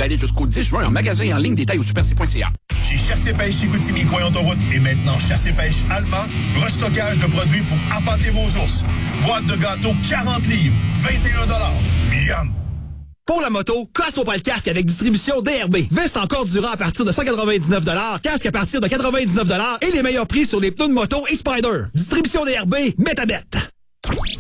valide jusqu'au 10 juin en magasin et en ligne. Détails au superc.ca. Chez Chasse et Pêche Chicoutimi, coin autoroute et maintenant Chasse et Pêche Alma, restockage de produits pour appâter vos ours. Boîte de gâteaux 40 livres, 21 $. Miam! Pour la moto, casse-toi pas le casque avec distribution DRB. Veste encore durant à partir de 199 $, casque à partir de 99 $ et les meilleurs prix sur les pneus de moto et Spyder. Distribution DRB, mets ta bête.